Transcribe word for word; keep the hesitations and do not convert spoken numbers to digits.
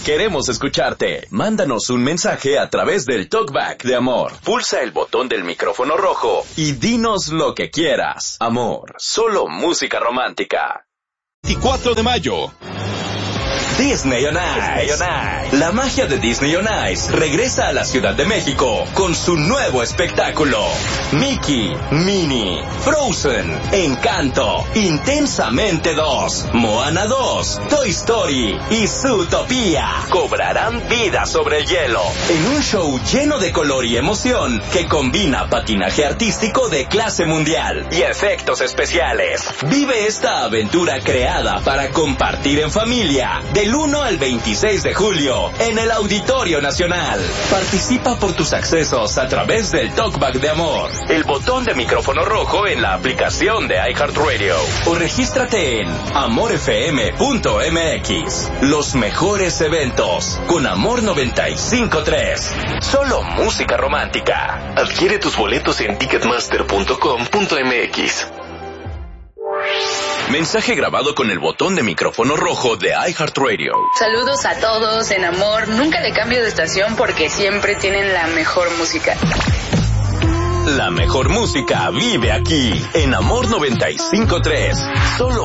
Queremos escucharte. Mándanos un mensaje a través del Talkback de Amor. Pulsa el botón del micrófono rojo y dinos lo que quieras. Amor, solo música romántica. veinticuatro de mayo. Disney on Ice. La magia de Disney on Ice regresa a la Ciudad de México con su nuevo espectáculo. Mickey, Minnie, Frozen, Encanto, Intensamente dos, Moana dos, Toy Story y Zootopia cobrarán vida sobre el hielo en un show lleno de color y emoción que combina patinaje artístico de clase mundial y efectos especiales. Vive esta aventura creada para compartir en familia del uno al veintiséis de julio en el Auditorio Nacional. Participa por tus accesos a través del Talkback de Amor, el botón de micrófono rojo en la aplicación de iHeartRadio o regístrate en amor f m punto m x. Los mejores eventos con Amor noventa y cinco punto tres. Solo música romántica. Adquiere tus boletos en ticketmaster punto com punto m x. Mensaje grabado con el botón de micrófono rojo de iHeartRadio. Saludos a todos en Amor. Nunca le cambio de estación porque siempre tienen la mejor música. La mejor música vive aquí en Amor noventa y cinco punto tres. Solo